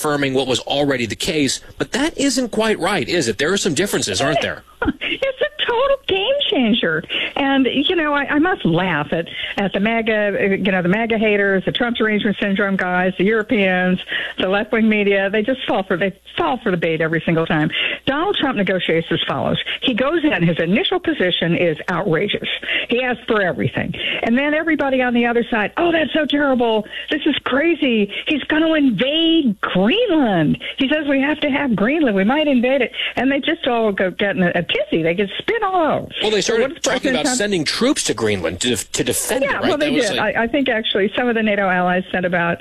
reaffirming what was already the case, but that isn't quite right, is it? There are some differences, aren't there? It's a total game changer. And, I must laugh at the MAGA, the MAGA haters, the Trump derangement syndrome guys, the Europeans, the left-wing media. They just fall for the bait every single time. Donald Trump negotiates as follows. He goes in, his initial position is outrageous. He asks for everything. And then everybody on the other side, oh, that's so terrible. This is crazy. He's going to invade Greenland. He says we have to have Greenland. We might invade it. And they just all go getting a tizzy. They get spin all over. Well, they started talking about sending troops to Greenland to defend it, right? Yeah, well, they did. I think actually some of the NATO allies sent about,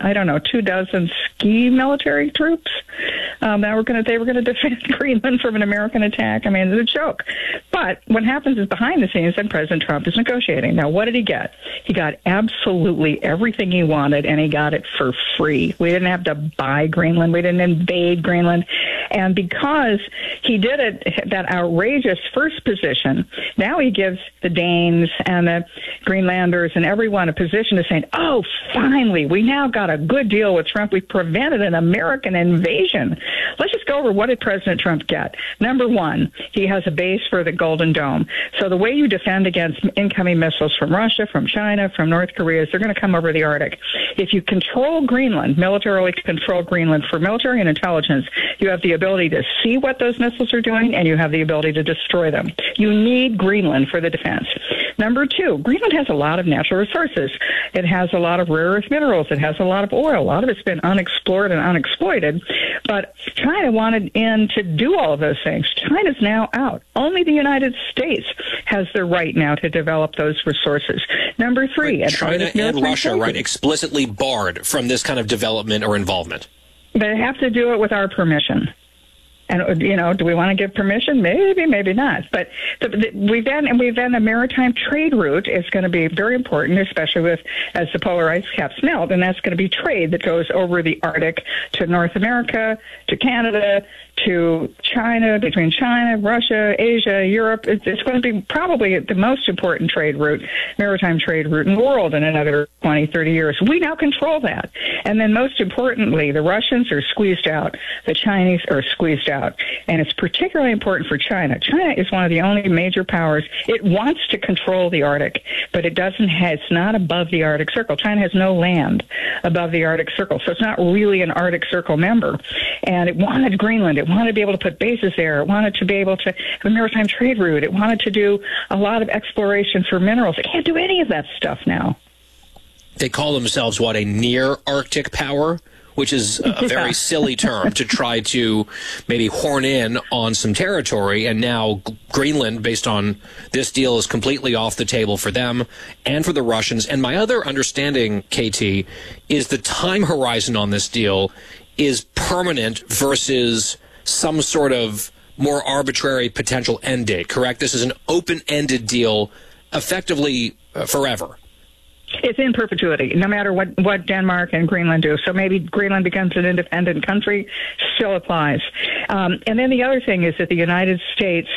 24 ski military troops they were going to defend Greenland from an American attack. I mean, it's a joke. But what happens is behind the scenes, then President Trump is negotiating. Now, what did he get? He got absolutely everything he wanted, and he got it for free. We didn't have to buy Greenland. We didn't invade Greenland. And because he did it, that outrageous first position, now he gives the Danes and the Greenlanders and everyone a position to say, oh, finally, we now got a good deal with Trump. We prevented an American invasion. Let's just go over what did President Trump get. Number one, he has a base for the Golden Dome. So the way you defend against incoming missiles from Russia, from China, from North Korea is they're going to come over the Arctic. If you control Greenland, militarily control Greenland for military and intelligence, you have the ability to see what those missiles are doing, and you have the ability to destroy them. You need Greenland for the defense. Number two, Greenland has a lot of natural resources. It has a lot of rare earth minerals. It has a lot of oil. A lot of it's been unexplored and unexploited. But China wanted in to do all of those things. China's now out. Only the United States has the right now to develop those resources. Number three, China and Russia, right, explicitly barred from this kind of development or involvement. They have to do it with our permission. And, do we want to give permission? Maybe, maybe not. But we've then the maritime trade route is going to be very important, especially as the polar ice caps melt. And that's going to be trade that goes over the Arctic to North America, to Canada, to China, between China, Russia, Asia, Europe. It's going to be probably the most important trade route, maritime trade route in the world in another 20, 30 years. We now control that. And then most importantly, the Russians are squeezed out. The Chinese are squeezed out. And it's particularly important for China. China is one of the only major powers. It wants to control the Arctic, but it's not above the Arctic Circle. China has no land above the Arctic Circle, so it's not really an Arctic Circle member. And it wanted Greenland. It wanted to be able to put bases there. It wanted to be able to have a maritime trade route. It wanted to do a lot of exploration for minerals. It can't do any of that stuff now. They call themselves, a near Arctic power? Which is a very silly term to try to maybe horn in on some territory. And now Greenland, based on this deal, is completely off the table for them and for the Russians. And my other understanding, KT, is the time horizon on this deal is permanent versus some sort of more arbitrary potential end date, correct? This is an open-ended deal, effectively forever. It's in perpetuity, no matter what Denmark and Greenland do. So maybe Greenland becomes an independent country, still applies. And then the other thing is that the United States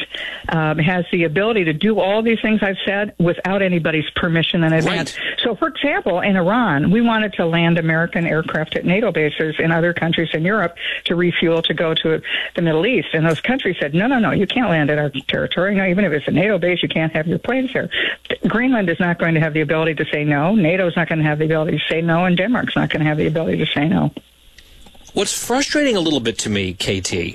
has the ability to do all these things I've said without anybody's permission in advance. Right. So, for example, in Iran, we wanted to land American aircraft at NATO bases in other countries in Europe to refuel to go to the Middle East. And those countries said, no, you can't land at our territory. No, even if it's a NATO base, you can't have your planes there. Greenland is not going to have the ability to say no. NATO's not going to have the ability to say no, and Denmark's not going to have the ability to say no. What's frustrating a little bit to me, KT,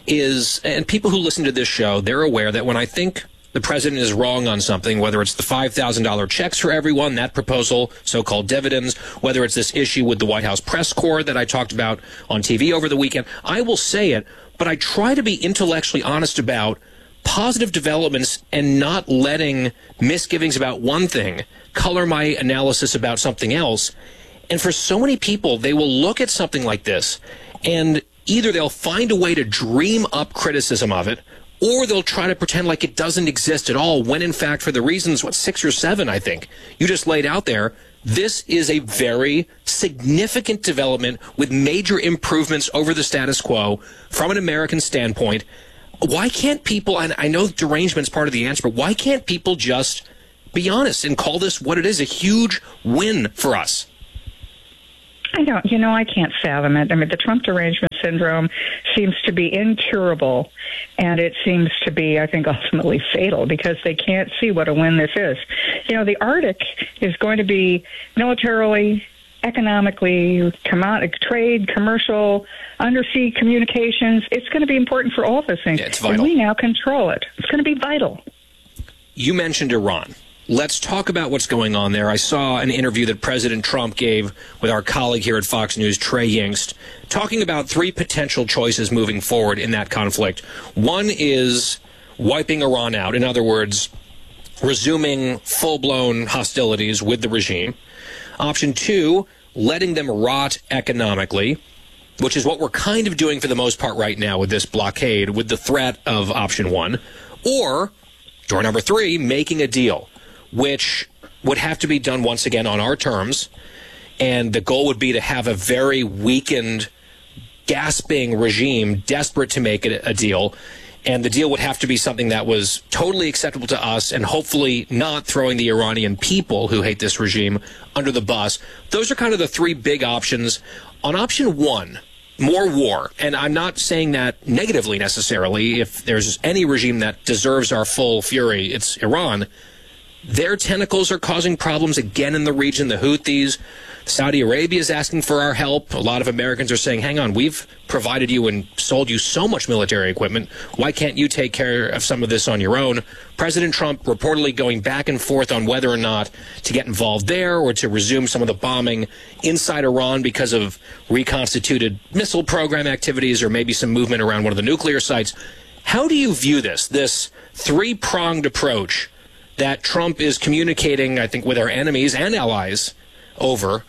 is, and people who listen to this show, they're aware that when I think the president is wrong on something, whether it's the $5,000 checks for everyone, that proposal, so-called dividends, whether it's this issue with the White House press corps that I talked about on TV over the weekend, I will say it, but I try to be intellectually honest about positive developments and not letting misgivings about one thing color my analysis about something else. And for so many people, they will look at something like this and either they'll find a way to dream up criticism of it, or they'll try to pretend like it doesn't exist at all, when in fact, for the reasons, 6 or 7, I think, you just laid out there, this is a very significant development with major improvements over the status quo from an American standpoint. Why can't people, and I know derangement's part of the answer, but why can't people just be honest and call this what it is, a huge win for us? I can't fathom it. I mean, the Trump derangement syndrome seems to be incurable, and it seems to be, I think, ultimately fatal because they can't see what a win this is. You know, the Arctic is going to be militarily, economically, trade, commercial, undersea communications. It's going to be important for all of those things. Yeah, it's vital. And we now control it. It's going to be vital. You mentioned Iran. Let's talk about what's going on there. I saw an interview that President Trump gave with our colleague here at Fox News, Trey Yingst, talking about three potential choices moving forward in that conflict. One is wiping Iran out. In other words, resuming full-blown hostilities with the regime. Option two, letting them rot economically, which is what we're kind of doing for the most part right now with this blockade, with the threat of option one. Or, door number three, making a deal, which would have to be done once again on our terms. And the goal would be to have a very weakened, gasping regime desperate to make a deal. And the deal would have to be something that was totally acceptable to us and hopefully not throwing the Iranian people who hate this regime under the bus. Those are kind of the three big options. On option one, more war, and I'm not saying that negatively necessarily. If there's any regime that deserves our full fury, it's Iran. Their tentacles are causing problems again in the region. The Houthis, Saudi Arabia is asking for our help. A lot of Americans are saying, hang on, we've provided you and sold you so much military equipment. Why can't you take care of some of this on your own? President Trump reportedly going back and forth on whether or not to get involved there or to resume some of the bombing inside Iran because of reconstituted missile program activities or maybe some movement around one of the nuclear sites. How do you view this three-pronged approach that Trump is communicating, I think, with our enemies and allies over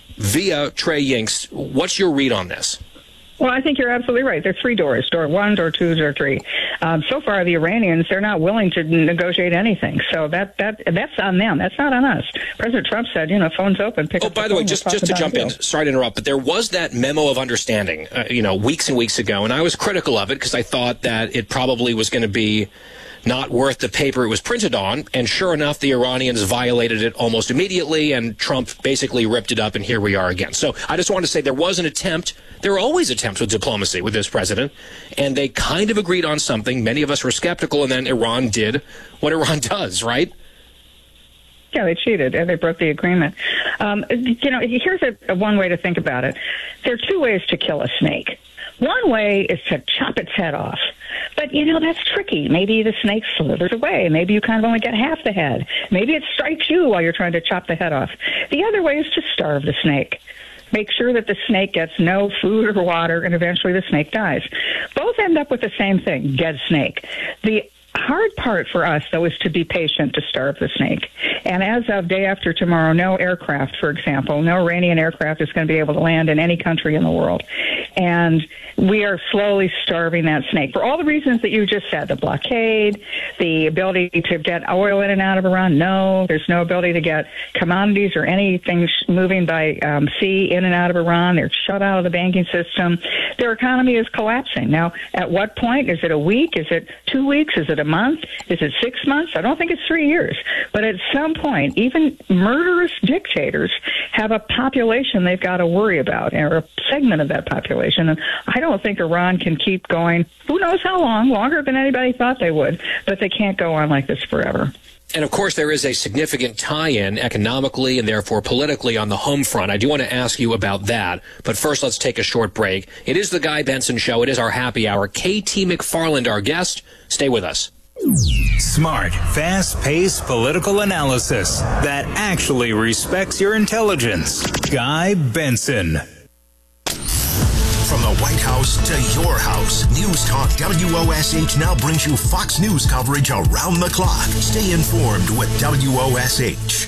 via Trey Yingst? What's your read on this? Well, I think you're absolutely right. There's three doors, door one, door two, door three. So far, the Iranians, they're not willing to negotiate anything. So that's on them. That's not on us. President Trump said, phone's open. Pick up by the way, just to jump in, sorry to interrupt, but there was that memo of understanding, weeks and weeks ago, and I was critical of it because I thought that it probably was going to be not worth the paper it was printed on, and sure enough, the Iranians violated it almost immediately, and Trump basically ripped it up, and here we are again. So I just want to say there was an attempt. There are always attempts with diplomacy with this president, and they kind of agreed on something. Many of us were skeptical, and then Iran did what Iran does, right? Yeah, they cheated, and they broke the agreement. Here's one way to think about it. There are two ways to kill a snake. One way is to chop its head off. But, that's tricky. Maybe the snake slithers away. Maybe you kind of only get half the head. Maybe it strikes you while you're trying to chop the head off. The other way is to starve the snake. Make sure that the snake gets no food or water, and eventually the snake dies. Both end up with the same thing, dead snake. The hard part for us, though, is to be patient to starve the snake. And as of day after tomorrow, no aircraft, for example, no Iranian aircraft is going to be able to land in any country in the world. And we are slowly starving that snake for all the reasons that you just said, the blockade, the ability to get oil in and out of Iran. No, there's no ability to get commodities or anything moving by sea in and out of Iran. They're shut out of the banking system. Their economy is collapsing. Now, at what point? Is it a week? Is it 2 weeks? Is it a month? Is it 6 months? I don't think it's 3 years. But at some point, even murderous dictators have a population they've got to worry about, or a segment of that population. And I don't think Iran can keep going, who knows how long, longer than anybody thought they would, but they can't go on like this forever. And, of course, there is a significant tie-in economically and therefore politically on the home front. I do want to ask you about that. But first, let's take a short break. It is the Guy Benson Show. It is our happy hour. KT McFarland, our guest. Stay with us. Smart, fast-paced political analysis that actually respects your intelligence. Guy Benson. From the White House to your house, News Talk WOSH now brings you Fox News coverage around the clock. Stay informed with WOSH.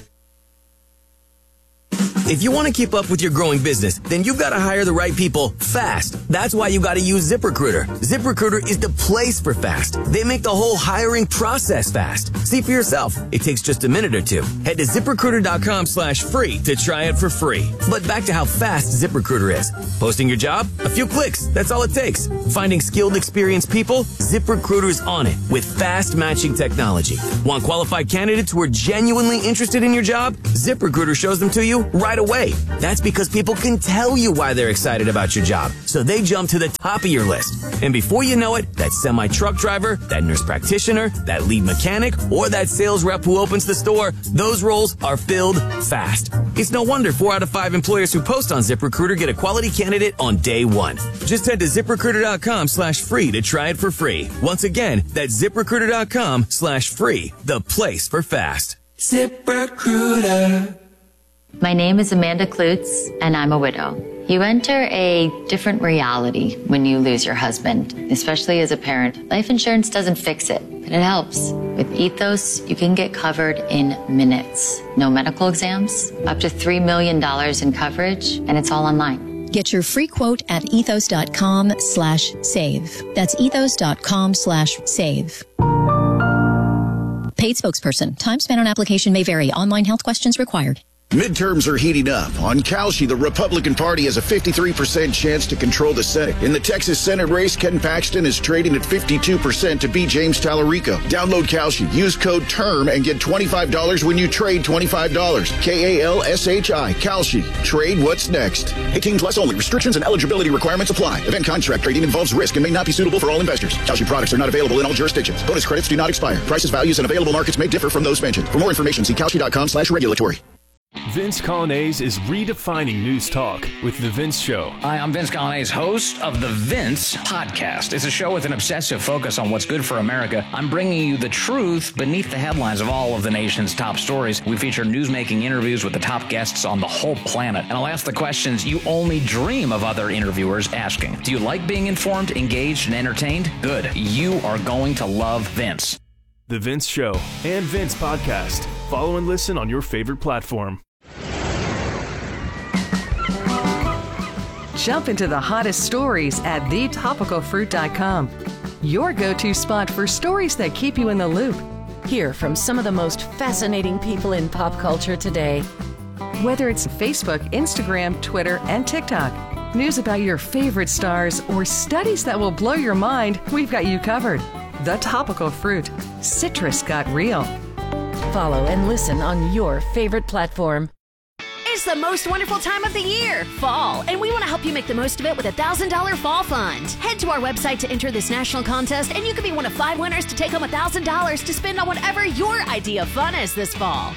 If you want to keep up with your growing business, then you've got to hire the right people fast. That's why you got to use ZipRecruiter. ZipRecruiter is the place for fast. They make the whole hiring process fast. See for yourself. It takes just a minute or two. Head to ZipRecruiter.com/free to try it for free. But back to how fast ZipRecruiter is. Posting your job? A few clicks. That's all it takes. Finding skilled, experienced people? ZipRecruiter's on it with fast matching technology. Want qualified candidates who are genuinely interested in your job? ZipRecruiter shows them to you right right away. That's because people can tell you why they're excited about your job, so they jump to the top of your list. And before you know it, that semi-truck driver, that nurse practitioner, that lead mechanic, or that sales rep who opens the store, those roles are filled fast. It's no wonder 4 out of 5 employers who post on ZipRecruiter get a quality candidate on day one. Just head to ZipRecruiter.com/free to try it for free. Once again, that's ZipRecruiter.com/free, the place for fast. ZipRecruiter. My name is Amanda Klutz, and I'm a widow. You enter a different reality when you lose your husband, especially as a parent. Life insurance doesn't fix it, but it helps. With Ethos, you can get covered in minutes. No medical exams, up to $3 million in coverage, and it's all online. Get your free quote at ethos.com/save. That's ethos.com/save. Paid spokesperson. Time spent on application may vary. Online health questions required. Midterms are heating up. On Kalshi, the Republican Party has a 53% chance to control the Senate. In the Texas Senate race, Ken Paxton is trading at 52% to beat James Tallarico. Download Kalshi. Use code TERM and get $25 when you trade $25. KALSHI. Kalshi. Trade what's next. 18 plus only. Restrictions and eligibility requirements apply. Event contract trading involves risk and may not be suitable for all investors. Kalshi products are not available in all jurisdictions. Bonus credits do not expire. Prices, values, and available markets may differ from those mentioned. For more information, see Kalshi.com/regulatory. Vince Coglianese is redefining news talk with The Vince Show. Hi, I'm Vince Coglianese, host of The Vince Podcast. It's a show with an obsessive focus on what's good for America. I'm bringing you the truth beneath the headlines of all of the nation's top stories. We feature newsmaking interviews with the top guests on the whole planet. And I'll ask the questions you only dream of other interviewers asking. Do you like being informed, engaged, and entertained? Good. You are going to love Vince. The Vince Show and Vince Podcast. Follow and listen on your favorite platform. Jump into the hottest stories at thetopicalfruit.com. Your go-to spot for stories that keep you in the loop. Hear from some of the most fascinating people in pop culture today. Whether it's Facebook, Instagram, Twitter, and TikTok, news about your favorite stars, or studies that will blow your mind, we've got you covered. The Topical Fruit. Citrus got real. Follow and listen on your favorite platform. It's the most wonderful time of the year, fall, and we want to help you make the most of it with a $1,000 fall fund. Head to our website to enter this national contest, and you could be one of 5 winners to take home $1,000 to spend on whatever your idea of fun is this fall.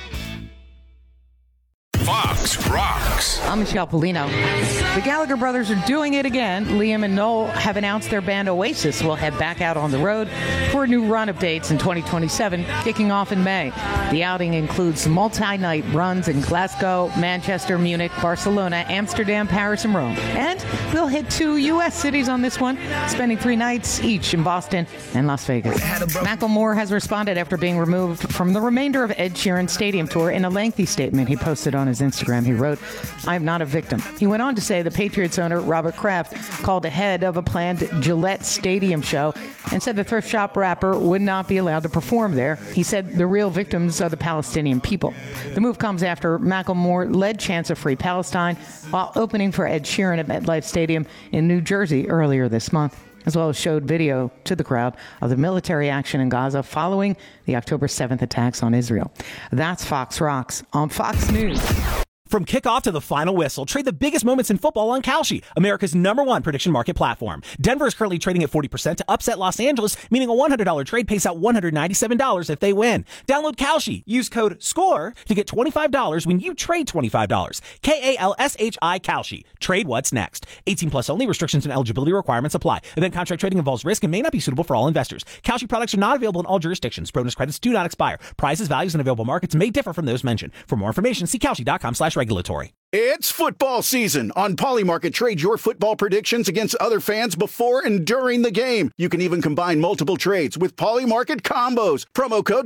Fox Rocks. I'm Michelle Polino. The Gallagher brothers are doing it again. Liam and Noel have announced their band Oasis will head back out on the road for a new run of dates in 2027, kicking off in May. The outing includes multi-night runs in Glasgow, Manchester, Munich, Barcelona, Amsterdam, Paris, and Rome. And they'll hit 2 U.S. cities on this one, spending 3 nights each in Boston and Las Vegas. Macklemore has responded after being removed from the remainder of Ed Sheeran's stadium tour in a lengthy statement he posted on his Instagram. He wrote, "I am not a victim." He went on to say the Patriots owner, Robert Kraft, called ahead of a planned Gillette Stadium show and said the thrift shop rapper would not be allowed to perform there. He said the real victims are the Palestinian people. The move comes after Macklemore led chants of Free Palestine while opening for Ed Sheeran at MetLife Stadium in New Jersey earlier this month, as well as showed video to the crowd of the military action in Gaza following the October 7th attacks on Israel. That's Fox Rocks on Fox News. From kickoff to the final whistle, trade the biggest moments in football on Kalshi, America's #1 prediction market platform. Denver is currently trading at 40% to upset Los Angeles, meaning a $100 trade pays out $197 if they win. Download Kalshi. Use code SCORE to get $25 when you trade $25. KALSHI Kalshi. Trade what's next. 18 plus only. Restrictions and eligibility requirements apply. Event contract trading involves risk and may not be suitable for all investors. Kalshi products are not available in all jurisdictions. Bonus credits do not expire. Prices, values, and available markets may differ from those mentioned. For more information, see Kalshi.com/regulatory. It's football season. On Polymarket, trade your football predictions against other fans before and during the game. You can even combine multiple trades with Polymarket combos. Promo code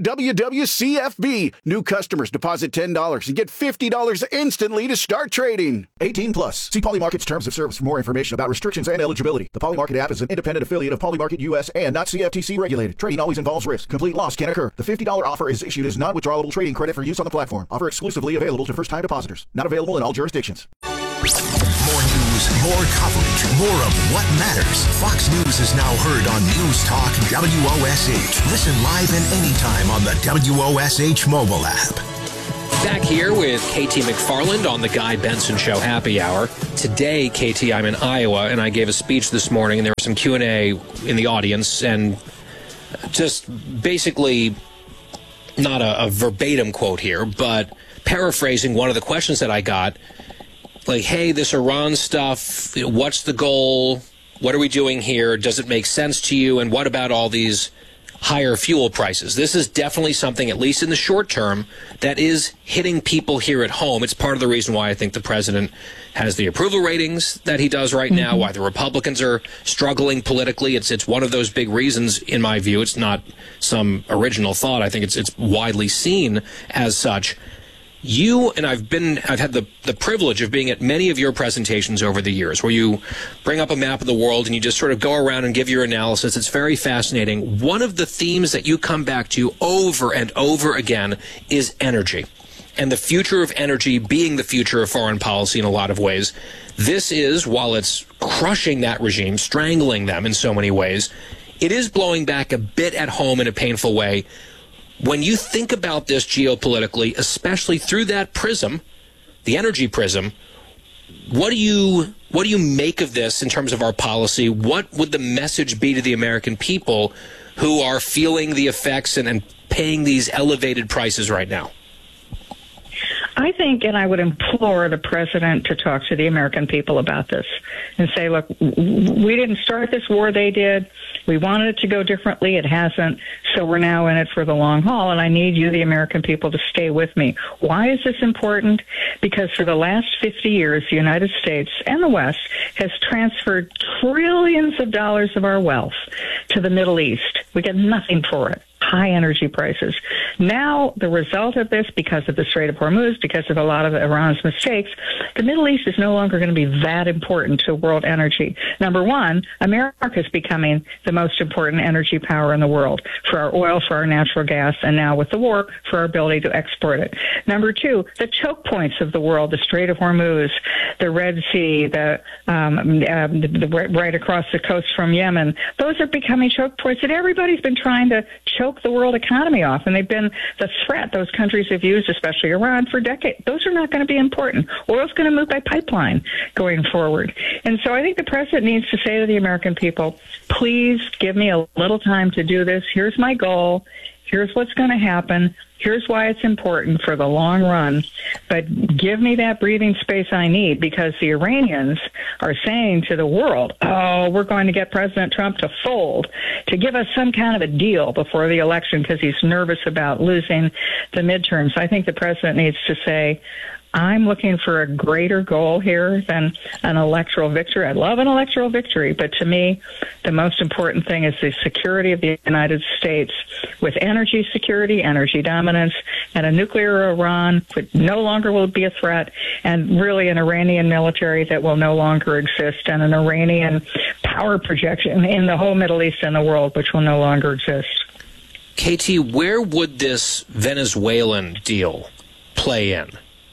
WWCFB. New customers deposit $10 and get $50 instantly to start trading. 18 plus. See Polymarket's terms of service for more information about restrictions and eligibility. The Polymarket app is an independent affiliate of Polymarket US and not CFTC regulated. Trading always involves risk. Complete loss can occur. The $50 offer is issued as non-withdrawable trading credit for use on the platform. Offer exclusively available to first-time depositors. Not available in all jurisdictions. More news, more coverage, more of what matters. Fox News is now heard on News Talk WOSH. Listen live and anytime on the WOSH mobile app. Back here with KT McFarland on the Guy Benson Show Happy Hour. Today, KT, I'm in Iowa, and I gave a speech this morning, and there was some Q&A in the audience, and just basically not a verbatim quote here, but paraphrasing one of the questions that I got, like, hey, this Iran stuff, what's the goal? What are we doing here? Does it make sense to you? And what about all these higher fuel prices? This is definitely something, at least in the short term, that is hitting people here at home. It's part of the reason why I think the president has the approval ratings that he does right now, why the Republicans are struggling politically. It's one of those big reasons, in my view. It's not some original thought. I think it's widely seen as such. You and I've had the privilege of being at many of your presentations over the years where you bring up a map of the world and you just sort of go around and give your analysis. It's very fascinating. One of the themes that you come back to over and over again is energy, and the future of energy being the future of foreign policy in a lot of ways. This is, while it's crushing that regime, strangling them in so many ways, it is blowing back a bit at home in a painful way. When you think about this geopolitically, especially through that prism, the energy prism, what do you make of this in terms of our policy? What would the message be to the American people who are feeling the effects and paying these elevated prices right now? I think, and I would implore the president to talk to the American people about this and say, look, we didn't start this war, they did. We wanted it to go differently. It hasn't. So we're now in it for the long haul. And I need you, the American people, to stay with me. Why is this important? Because for the last 50 years, the United States and the West has transferred trillions of dollars of our wealth to the Middle East. We get nothing for it. High energy prices. Now, the result of this, because of the Strait of Hormuz, because of a lot of Iran's mistakes, the Middle East is no longer going to be that important to world energy. Number one, America is becoming the most important energy power in the world for our oil, for our natural gas, and now with the war, for our ability to export it. Number two, the choke points of the world, the Strait of Hormuz, the Red Sea, the right across the coast from Yemen, those are becoming choke points that everybody's been trying to choke the world economy off, and they've been the threat those countries have used, especially Iran, for decades. Those are not going to be important. Oil's going to move by pipeline going forward. And so I think the president needs to say to the American people, please give me a little time to do this. Here's my goal. Here's what's going to happen. Here's why it's important for the long run. But give me that breathing space I need, because the Iranians are saying to the world, oh, we're going to get President Trump to fold, to give us some kind of a deal before the election because he's nervous about losing the midterms. I think the president needs to say, I'm looking for a greater goal here than an electoral victory. I love an electoral victory, but to me, the most important thing is the security of the United States with energy security, energy dominance, and a nuclear Iran that no longer will be a threat, and really an Iranian military that will no longer exist, and an Iranian power projection in the whole Middle East and the world, which will no longer exist. KT, where would this Venezuelan deal play in?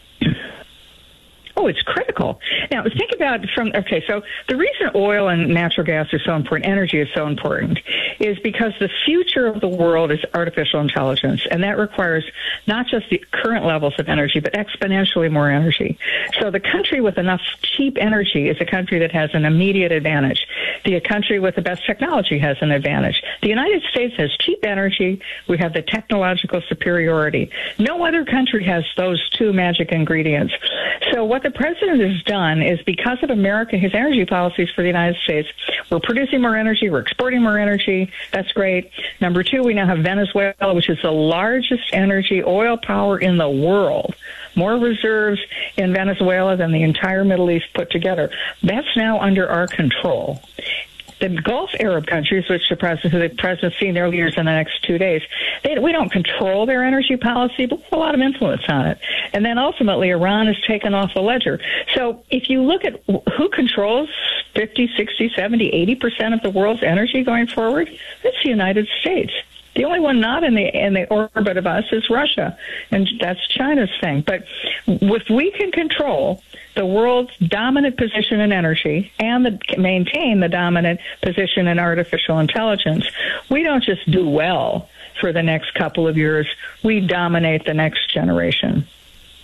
Oh, it's critical. Now, think about so the reason oil and natural gas are so important, energy is so important, is because the future of the world is artificial intelligence, and that requires not just the current levels of energy, but exponentially more energy. So the country with enough cheap energy is a country that has an immediate advantage. The country with the best technology has an advantage. The United States has cheap energy. We have the technological superiority. No other country has those two magic ingredients. So what the president has done is, because of America, his energy policies for the United States, we're producing more energy, we're exporting more energy. That's great. Number two, we now have Venezuela, which is the largest energy oil power in the world. More reserves in Venezuela than the entire Middle East put together. That's now under our control. The Gulf Arab countries, which the president's seen their leaders in the next 2 days, we don't control their energy policy, but we have a lot of influence on it. And then ultimately, Iran is taken off the ledger. So if you look at who controls 50, 60, 70, 80% of the world's energy going forward, it's the United States. The only one not in the orbit of us is Russia, and that's China's thing. But if we can control the world's dominant position in energy and maintain the dominant position in artificial intelligence, we don't just do well for the next couple of years. We dominate the next generation.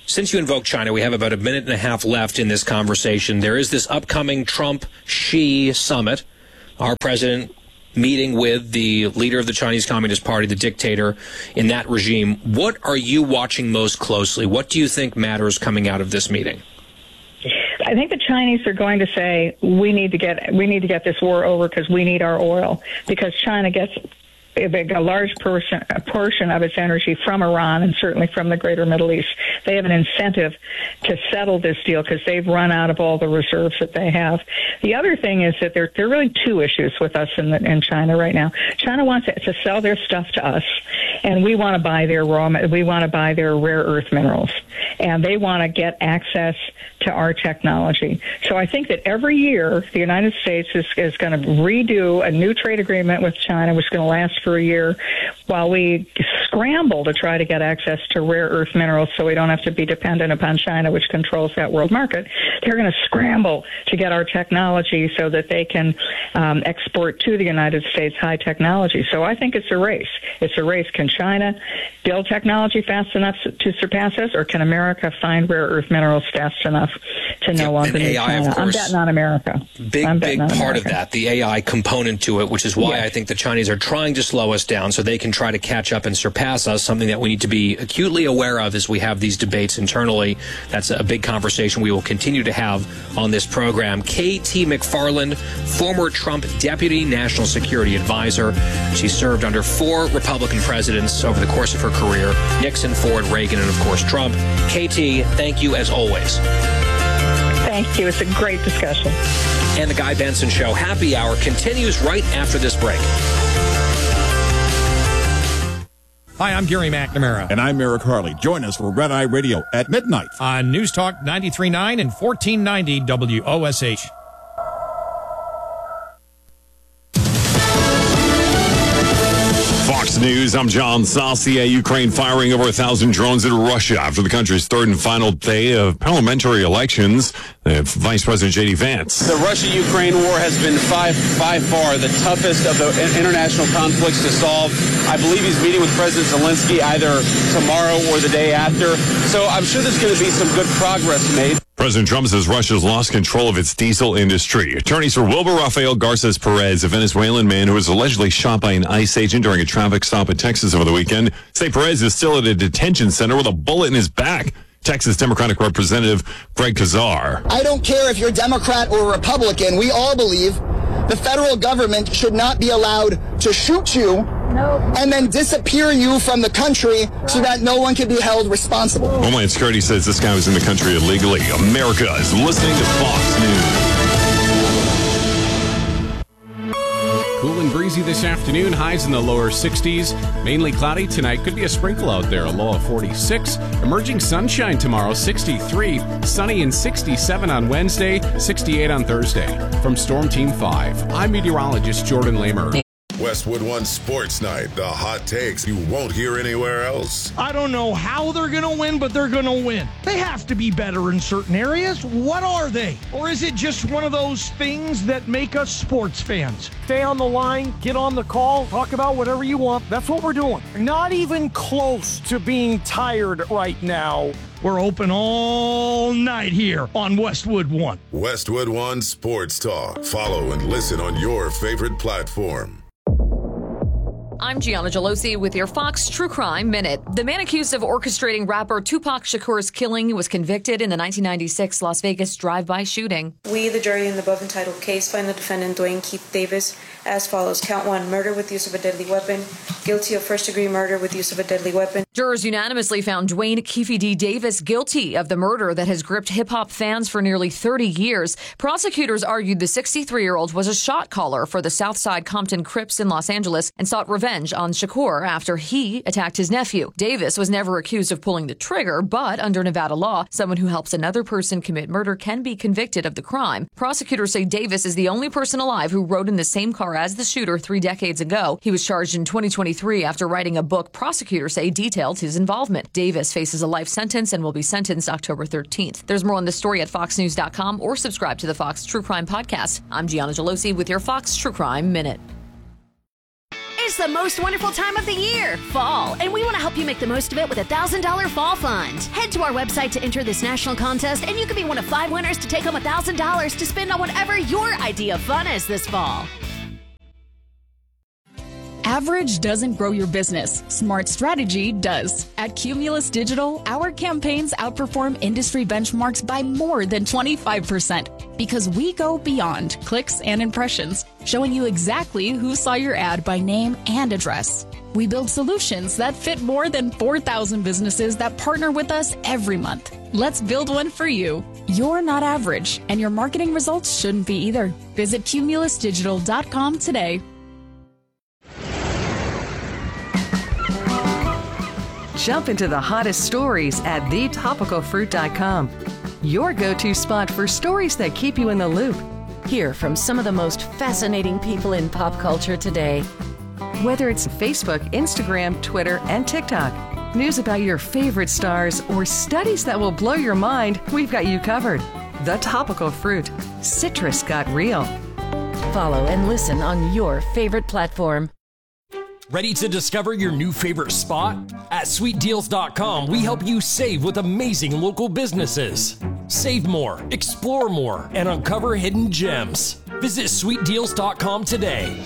since you invoked China, we have about a minute and a half left in this conversation. There is this upcoming Trump-Xi summit. Our president meeting with the leader of the Chinese Communist Party, the dictator in that regime. What are you watching most closely? What do you think matters coming out of this meeting? I think the Chinese are going to say we need to get this war over because we need our oil, because China gets a large portion of its energy from Iran and certainly from the greater Middle East. They have an incentive to settle this deal because they've run out of all the reserves that they have. The other thing is that there are really two issues with us in China right now. China wants to sell their stuff to us, and we want to buy their rare earth minerals, and they want to get access to our technology. So I think that every year the United States is going to redo a new trade agreement with China, which is going to last for a year, while we scramble to try to get access to rare earth minerals so we don't have to be dependent upon China, which controls that world market. They're going to scramble to get our technology so that they can export to the United States high technology. So I think it's a race. It's a race. Can China build technology fast enough to surpass us, or can America find rare earth minerals fast enough to no longer need China? I'm betting on America. Big part of that, the AI component to it, which is why I think the Chinese are trying to slow us down so they can try to catch up and surpass us, something that we need to be acutely aware of as we have these debates internally. That's a big conversation we will continue to have on this program. K.T. McFarland, former Trump Deputy National Security Advisor. She served under 4 Republican presidents over the course of her career: Nixon, Ford, Reagan, and of course Trump. KT, thank you as always. Thank you. It's a great discussion. And the Guy Benson Show Happy Hour continues right after this break. Hi, I'm Gary McNamara. And I'm Eric Harley. Join us for Red Eye Radio at midnight on News Talk 93.9 and 1490 WOSH. Fox News, I'm John Saucier. Ukraine firing over 1,000 drones into Russia after the country's third and final day of parliamentary elections. Vice President J.D. Vance. The Russia-Ukraine war has been by far the toughest of the international conflicts to solve. I believe he's meeting with President Zelensky either tomorrow or the day after. So I'm sure there's going to be some good progress made. President Trump says Russia's lost control of its diesel industry. Attorneys for Wilbur Rafael Garces Perez, a Venezuelan man who was allegedly shot by an ICE agent during a traffic stop in Texas over the weekend, say Perez is still at a detention center with a bullet in his back. Texas Democratic Representative Greg Kazar. I don't care if you're Democrat or Republican. We all believe the federal government should not be allowed to shoot you and then disappear you from the country so that no one can be held responsible. Homeland Security says this guy was in the country illegally. America is listening to Fox News. Cool and breezy this afternoon, highs in the lower 60s. Mainly cloudy tonight, could be a sprinkle out there, a low of 46. Emerging sunshine tomorrow, 63. Sunny and 67 on Wednesday, 68 on Thursday. From Storm Team 5, I'm meteorologist Jordan Lamer. Westwood One Sports Night, the hot takes you won't hear anywhere else. I don't know how they're going to win, but they're going to win. They have to be better in certain areas. What are they? Or is it just one of those things that make us sports fans? Stay on the line, get on the call, talk about whatever you want. That's what we're doing. Not even close to being tired right now. We're open all night here on Westwood One. Westwood One Sports Talk. Follow and listen on your favorite platform. I'm Gianna Gelosi with your Fox True Crime Minute. The man accused of orchestrating rapper Tupac Shakur's killing was convicted in the 1996 Las Vegas drive-by shooting. We, the jury in the above entitled case, find the defendant Dwayne Keith Davis as follows. Count 1, murder with use of a deadly weapon. Guilty of first-degree murder with use of a deadly weapon. Jurors unanimously found Dwayne Keefe D. Davis guilty of the murder that has gripped hip-hop fans for nearly 30 years. Prosecutors argued the 63-year-old was a shot caller for the Southside Compton Crips in Los Angeles and sought revenge on Shakur after he attacked his nephew. Davis was never accused of pulling the trigger, but under Nevada law, someone who helps another person commit murder can be convicted of the crime. Prosecutors say Davis is the only person alive who rode in the same car as the shooter 3 decades ago. He was charged in 2023 after writing a book prosecutors say detailed his involvement. Davis faces a life sentence and will be sentenced October 13th. There's more on this story at foxnews.com or subscribe to the Fox True Crime Podcast. I'm Gianna Gelosi with your Fox True Crime Minute. Is It's the most wonderful time of the year, fall, and we want to help you make the most of it with a $1,000 fall fund. Head to our website to enter this national contest, and you could be one of 5 winners to take home $1,000 to spend on whatever your idea of fun is this fall. Average doesn't grow your business. Smart strategy does. At Cumulus Digital, our campaigns outperform industry benchmarks by more than 25% because we go beyond clicks and impressions, showing you exactly who saw your ad by name and address. We build solutions that fit more than 4,000 businesses that partner with us every month. Let's build one for you. You're not average, and your marketing results shouldn't be either. Visit cumulusdigital.com today. Jump into the hottest stories at thetopicalfruit.com. Your go-to spot for stories that keep you in the loop. Hear from some of the most fascinating people in pop culture today. Whether it's Facebook, Instagram, Twitter, and TikTok, news about your favorite stars, or studies that will blow your mind, we've got you covered. The Topical Fruit. Citrus got real. Follow and listen on your favorite platform. Ready to discover your new favorite spot? At sweetdeals.com, we help you save with amazing local businesses. Save more, explore more, and uncover hidden gems. Visit sweetdeals.com today.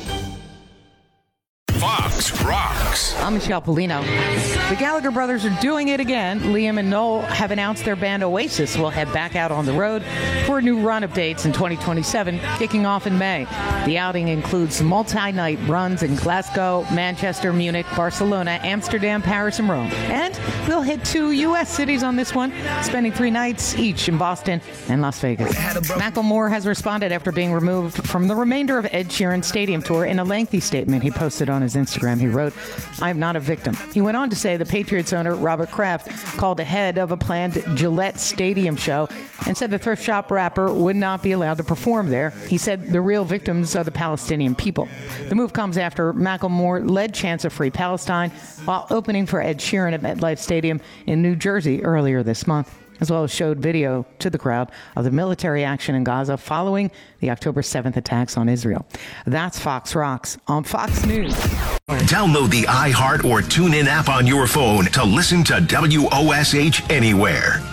Fox Rocks. I'm Michelle Polino. The Gallagher brothers are doing it again. Liam and Noel have announced their band Oasis will head back out on the road for a new run of dates in 2027, kicking off in May. The outing includes multi-night runs in Glasgow, Manchester, Munich, Barcelona, Amsterdam, Paris, and Rome. And they'll hit 2 U.S. cities on this one, spending 3 nights each in Boston and Las Vegas. Macklemore has responded after being removed from the remainder of Ed Sheeran's stadium tour in a lengthy statement he posted on his Instagram. He wrote, "I am not a victim." He went on to say the Patriots owner, Robert Kraft, called ahead of a planned Gillette Stadium show and said the thrift shop rapper would not be allowed to perform there. He said the real victims are the Palestinian people. The move comes after Macklemore led chants of Free Palestine while opening for Ed Sheeran at MetLife Stadium in New Jersey earlier this month, as well as showed video to the crowd of the military action in Gaza following the October 7th attacks on Israel. That's Fox Rocks on Fox News. Download the iHeart or TuneIn app on your phone to listen to WOSH anywhere.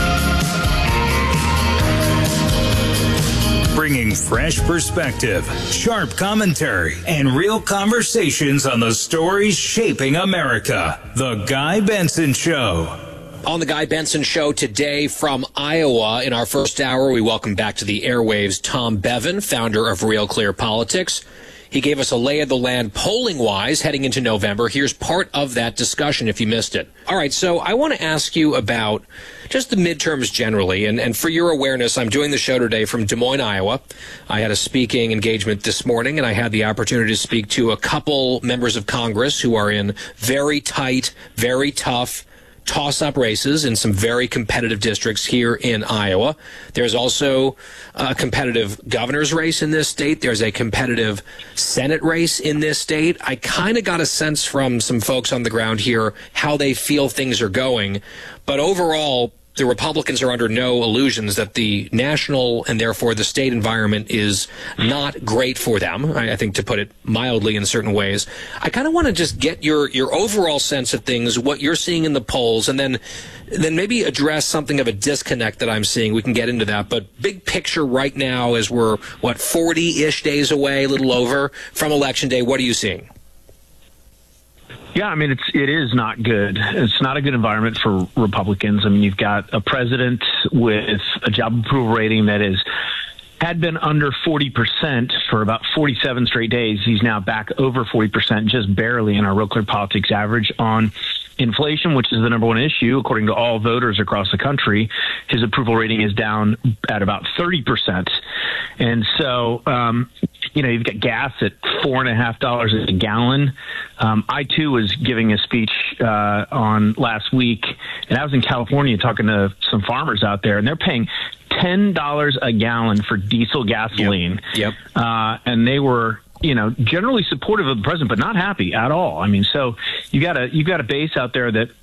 Bringing fresh perspective, sharp commentary, and real conversations on the stories shaping America. The Guy Benson Show. On the Guy Benson Show today from Iowa, in our first hour, we welcome back to the airwaves Tom Bevan, founder of Real Clear Politics. He gave us a lay of the land polling-wise heading into November. Here's part of that discussion if you missed it. All right, so I want to ask you about just the midterms generally. And for your awareness, I'm doing the show today from Des Moines, Iowa. I had a speaking engagement this morning, and I had the opportunity to speak to a couple members of Congress who are in very tight, very tough toss-up races in some very competitive districts here in Iowa. There's also a competitive governor's race in this state. There's a competitive Senate race in this state. I kind of got a sense from some folks on the ground here how they feel things are going. But overall, the Republicans are under no illusions that the national and therefore the state environment is not great for them, I think, to put it mildly in certain ways. I kind of want to just get your overall sense of things, what you're seeing in the polls, and then maybe address something of a disconnect that I'm seeing. We can get into that. But big picture right now, as we're, 40-ish days away, a little over, from Election Day, what are you seeing? Yeah, I mean, it is not good. It's not a good environment for Republicans. I mean, you've got a president with a job approval rating that had been under 40% for about 47 straight days. He's now back over 40%, just barely in our Real Clear Politics average on inflation, which is the number one issue, according to all voters across the country. His approval rating is down at about 30%. And so, you've got gas at $4.50 a gallon. I, too, was giving a speech on last week, and I was in California talking to some farmers out there, and they're paying $10 a gallon for diesel gasoline. Yep. And they were, generally supportive of the president, but not happy at all. I mean, so you've got a base out there that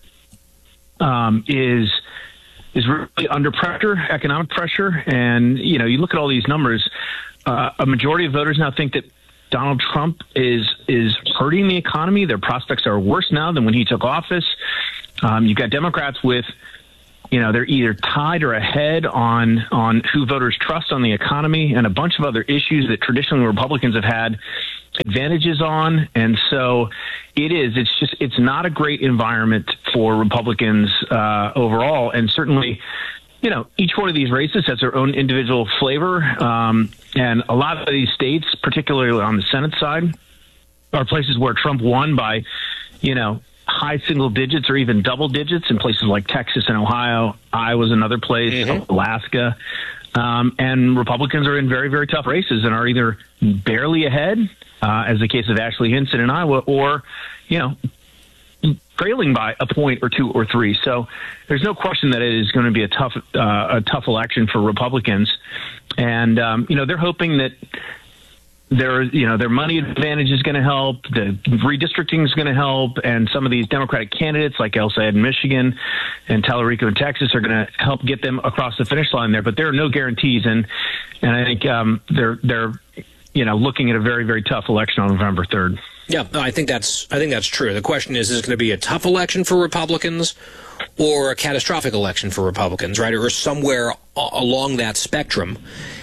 is really under pressure, economic pressure, and you look at all these numbers. A majority of voters now think that Donald Trump is hurting the economy. Their prospects are worse now than when he took office. You've got Democrats with, they're either tied or ahead on who voters trust on the economy and a bunch of other issues that traditionally Republicans have had advantages on. And so it's not a great environment for Republicans overall. And certainly, each one of these races has their own individual flavor. And a lot of these states, particularly on the Senate side, are places where Trump won by, high single digits or even double digits in places like Texas and Ohio. Iowa's another place, Alaska. And Republicans are in very, very tough races and are either barely ahead, as the case of Ashley Hinson in Iowa, or, trailing by a point or two or three. So there's no question that it is going to be a tough election for Republicans. And, they're hoping that their money advantage is going to help, the redistricting is going to help, and some of these Democratic candidates like El Sayed in Michigan and Tallarico in Texas are going to help get them across the finish line there. But there are no guarantees, and I think they're looking at a very, very tough election on November 3rd. Yeah, I think that's true. The question is it going to be a tough election for Republicans or a catastrophic election for Republicans, right? Or somewhere along that spectrum.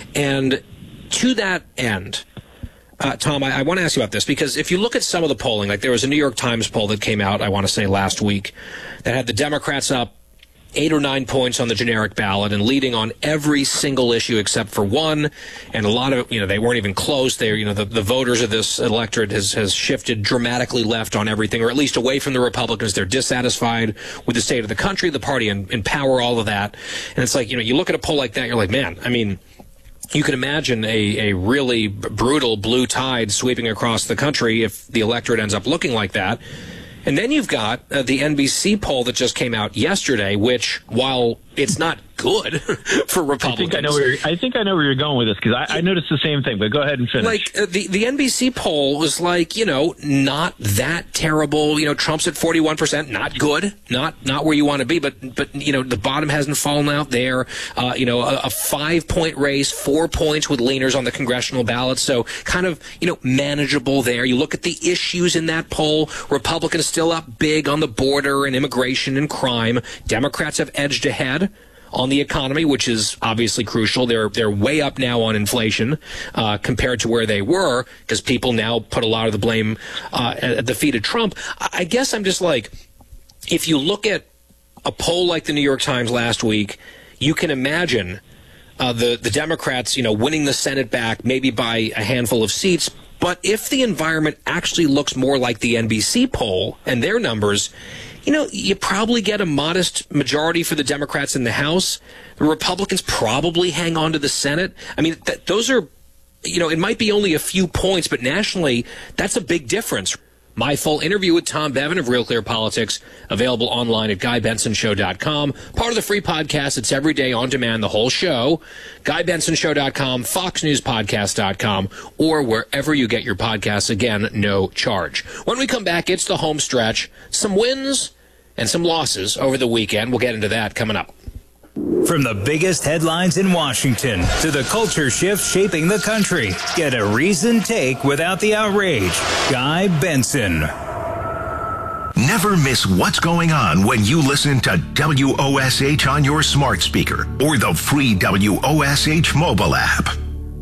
And to that end, Tom, I want to ask you about this, because if you look at some of the polling, like there was a New York Times poll that came out, I want to say last week, that had the Democrats up 8 or 9 points on the generic ballot and leading on every single issue except for one. And a lot of, they weren't even close. The voters of this electorate has shifted dramatically left on everything, or at least away from the Republicans. They're dissatisfied with the state of the country, the party in power, all of that. And it's like, you look at a poll like that, you're like, man, I mean, you can imagine a really brutal blue tide sweeping across the country if the electorate ends up looking like that. And then you've got the NBC poll that just came out yesterday, which, while it's not good for Republicans. I think I know where you're going with this, because I noticed the same thing, but go ahead and finish. Like, the NBC poll was like, not that terrible. Trump's at 41%, not good, not where you want to be, but the bottom hasn't fallen out there. A 5-point race, 4 points with leaners on the congressional ballot, so kind of, manageable there. You look at the issues in that poll, Republicans still up big on the border and immigration and crime. Democrats have edged ahead on the economy, which is obviously crucial. They're way up now on inflation compared to where they were, because people now put a lot of the blame at the feet of Trump. I guess I'm just like, if you look at a poll like the New York Times last week, you can imagine the Democrats, winning the Senate back maybe by a handful of seats. But if the environment actually looks more like the NBC poll and their numbers, you probably get a modest majority for the Democrats in the House. The Republicans probably hang on to the Senate. I mean, those are, it might be only a few points, but nationally, that's a big difference. My full interview with Tom Bevan of Real Clear Politics, available online at GuyBensonShow.com. Part of the free podcast. It's every day on demand, the whole show. GuyBensonShow.com, FoxNewsPodcast.com, or wherever you get your podcasts. Again, no charge. When we come back, it's the home stretch. Some wins and some losses over the weekend. We'll get into that coming up. From the biggest headlines in Washington to the culture shift shaping the country, get a reasoned take without the outrage. Guy Benson. Never miss what's going on when you listen to WOSH on your smart speaker or the free WOSH mobile app.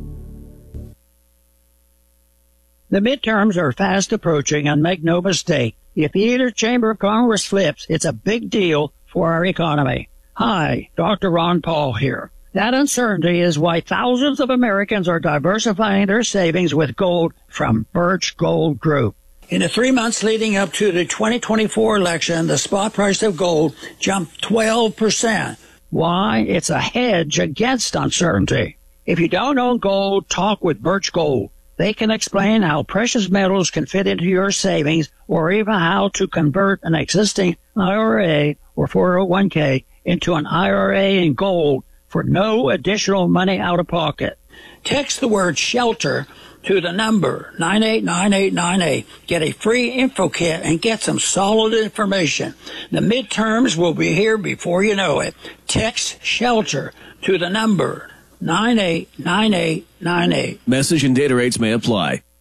The midterms are fast approaching, and make no mistake, if either chamber of Congress flips, it's a big deal for our economy. Hi, Dr. Ron Paul here. That uncertainty is why thousands of Americans are diversifying their savings with gold from Birch Gold Group. In the 3 months leading up to the 2024 election, the spot price of gold jumped 12%. Why? It's a hedge against uncertainty. If you don't own gold, talk with Birch Gold. They can explain how precious metals can fit into your savings, or even how to convert an existing IRA or 401k into an IRA in gold for no additional money out of pocket. Text the word SHELTER to the number 989898. Get a free info kit and get some solid information. The midterms will be here before you know it. Text SHELTER to the number 989898. Message and data rates may apply.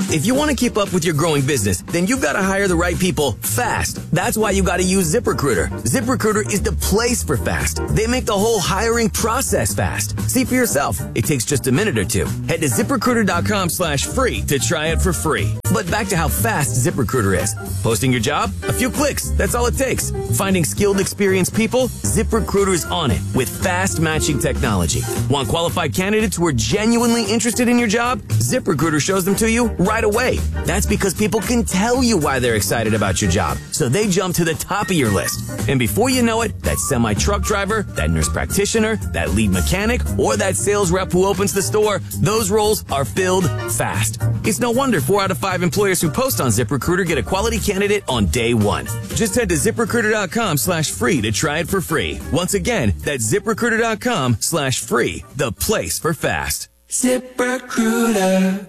If you want to keep up with your growing business, then you've got to hire the right people fast. That's why you got to use ZipRecruiter. ZipRecruiter is the place for fast. They make the whole hiring process fast. See for yourself. It takes just a minute or two. Head to ZipRecruiter.com/free to try it for free. But back to how fast ZipRecruiter is. Posting your job? A few clicks. That's all it takes. Finding skilled, experienced people? ZipRecruiter's on it with fast matching technology. Want qualified candidates who are genuinely interested in your job? ZipRecruiter shows them to you right away. That's because people can tell you why they're excited about your job, so they jump to the top of your list. And before you know it, that semi-truck driver, that nurse practitioner, that lead mechanic, or that sales rep who opens the store, those roles are filled fast. It's no wonder 4 out of 5 employers who post on ZipRecruiter get a quality candidate on day one. Just head to ZipRecruiter.com/free to try it for free. Once again, that's ZipRecruiter.com/free, the place for fast. ZipRecruiter.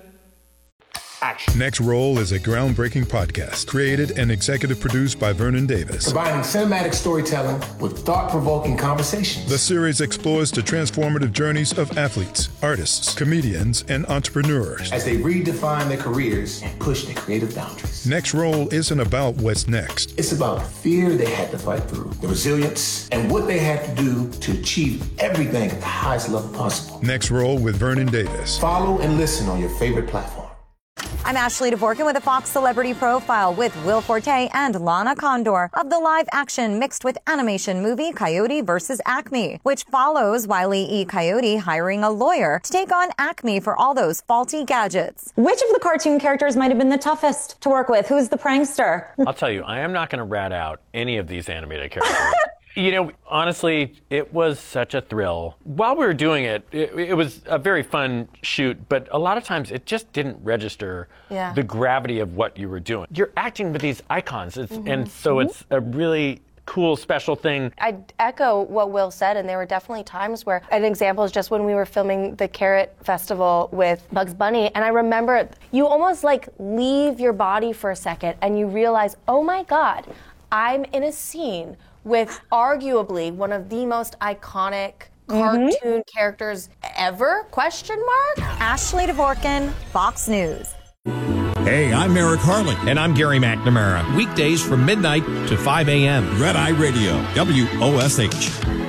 Next Roll is a groundbreaking podcast created and executive produced by Vernon Davis. Combining cinematic storytelling with thought-provoking conversations. The series explores the transformative journeys of athletes, artists, comedians, and entrepreneurs as they redefine their careers and push their creative boundaries. Next Roll isn't about what's next. It's about the fear they had to fight through, the resilience, and what they had to do to achieve everything at the highest level possible. Next Roll with Vernon Davis. Follow and listen on your favorite platform. I'm Ashley Dvorkin with a Fox Celebrity Profile with Will Forte and Lana Condor of the live-action mixed with animation movie Coyote vs. Acme, which follows Wile E. Coyote hiring a lawyer to take on Acme for all those faulty gadgets. Which of the cartoon characters might have been the toughest to work with? Who's the prankster? I'll tell you, I am not going to rat out any of these animated characters. You know, honestly, it was such a thrill. While we were doing it, it was a very fun shoot, but a lot of times it just didn't register the gravity of what you were doing. You're acting with these icons, and so it's a really cool, special thing. I echo what Will said, and there were definitely times where, an example is just when we were filming the Carrot Festival with Bugs Bunny, and I remember you almost like leave your body for a second and you realize, oh my God, I'm in a scene with arguably one of the most iconic cartoon characters ever, ? Ashley Dvorkin, Fox News. Hey, I'm Eric Harley. And I'm Gary McNamara. Weekdays from midnight to 5 a.m. Red Eye Radio, WOSH.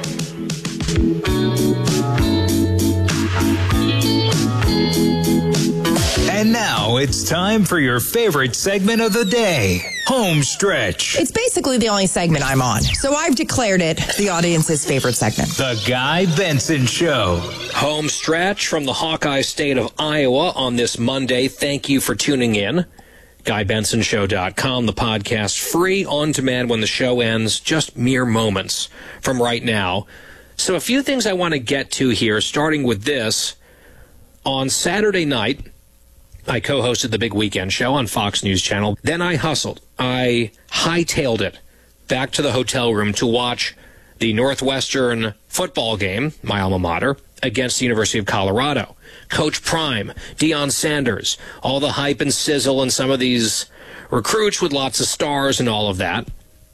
And now it's time for your favorite segment of the day, Home Stretch. It's basically the only segment I'm on, so I've declared it the audience's favorite segment. The Guy Benson Show. Home Stretch from the Hawkeye State of Iowa on this Monday. Thank you for tuning in. GuyBensonShow.com, the podcast, free on demand when the show ends, just mere moments from right now. So a few things I want to get to here, starting with this. On Saturday night, I co-hosted the Big Weekend Show on Fox News Channel. Then I hustled. I hightailed it back to the hotel room to watch the Northwestern football game, my alma mater, against the University of Colorado. Coach Prime, Deion Sanders, all the hype and sizzle and some of these recruits with lots of stars and all of that.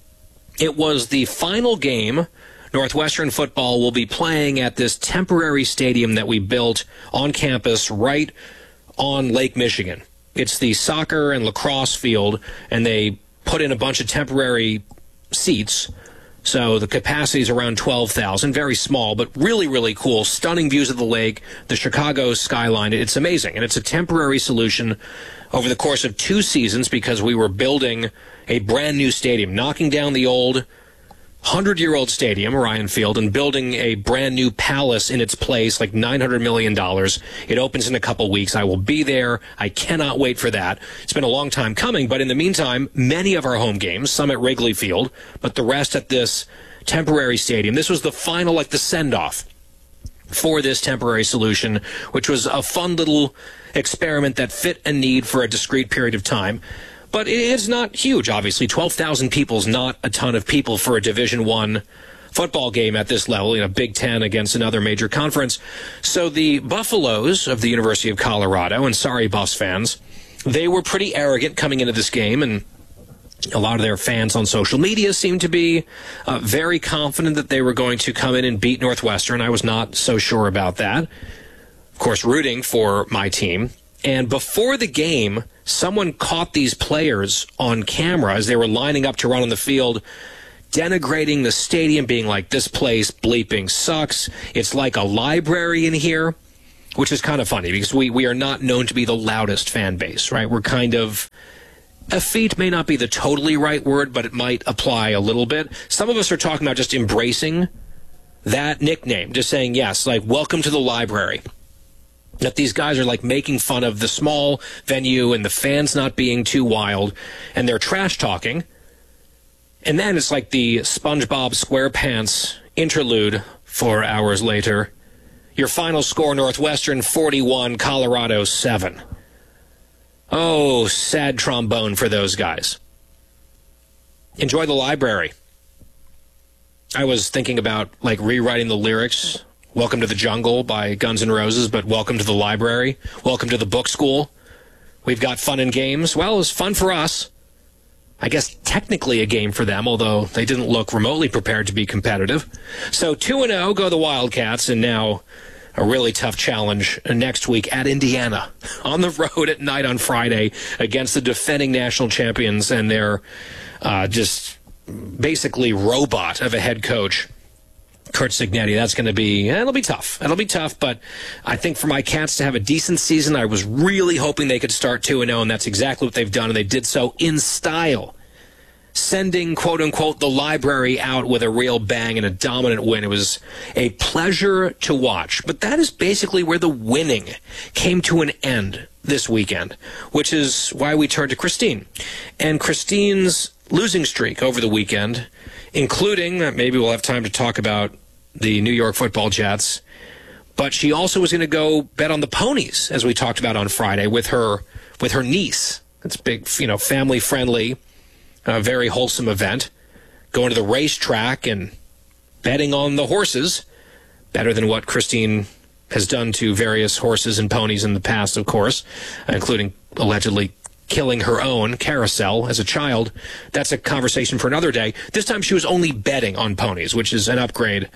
It was the final game Northwestern football will be playing at this temporary stadium that we built on campus right on Lake Michigan. It's the soccer and lacrosse field, and they put in a bunch of temporary seats. So the capacity is around 12,000, very small, but really, really cool. Stunning views of the lake, the Chicago skyline. It's amazing, and it's a temporary solution over the course of 2 seasons because we were building a brand new stadium, knocking down the old 100-year-old stadium, Ryan Field, and building a brand new palace in its place, like $900 million. It opens in a couple weeks. I will be there. I cannot wait for that. It's been a long time coming, but in the meantime, many of our home games, some at Wrigley Field, but the rest at this temporary stadium. This was the final, like the send-off for this temporary solution, which was a fun little experiment that fit a need for a discrete period of time. But it's not huge, obviously. 12,000 people is not a ton of people for a Division I football game at this level, Big Ten against another major conference. So the Buffaloes of the University of Colorado, and sorry, Buffs fans, they were pretty arrogant coming into this game, and a lot of their fans on social media seemed to be very confident that they were going to come in and beat Northwestern. I was not so sure about that. Of course, rooting for my team. And before the game someone caught these players on camera as they were lining up to run on the field, denigrating the stadium, being like, this place bleeping sucks. It's like a library in here, which is kind of funny because we are not known to be the loudest fan base, right? We're kind of, effete may not be the totally right word, but it might apply a little bit. Some of us are talking about just embracing that nickname, just saying, yes, like, welcome to the library. That these guys are like making fun of the small venue and the fans not being too wild, and they're trash talking. And then it's like the SpongeBob SquarePants interlude 4 hours later. Your final score, Northwestern 41, Colorado 7. Oh, sad trombone for those guys. Enjoy the library. I was thinking about like rewriting the lyrics. Welcome to the Jungle by Guns N' Roses, but welcome to the library. Welcome to the book school. We've got fun and games. Well, it was fun for us. I guess technically a game for them, although they didn't look remotely prepared to be competitive. So 2-0 go the Wildcats, and now a really tough challenge next week at Indiana. On the road at night on Friday against the defending national champions and their just basically robot of a head coach, Curt Cignetti. That's going to be, it'll be tough. It'll be tough, but I think for my Cats to have a decent season, I was really hoping they could start 2-0, and that's exactly what they've done, and they did so in style. Sending, quote-unquote, the library out with a real bang and a dominant win. It was a pleasure to watch. But that is basically where the winning came to an end this weekend, which is why we turned to Christine. And Christine's losing streak over the weekend, including, maybe we'll have time to talk about the New York Football Jets, but she also was going to go bet on the ponies, as we talked about on Friday, with her niece. It's big, family-friendly, very wholesome event. Going to the racetrack and betting on the horses, better than what Christine has done to various horses and ponies in the past, of course, including allegedly killing her own Carousel as a child. That's a conversation for another day. This time she was only betting on ponies, which is an upgrade,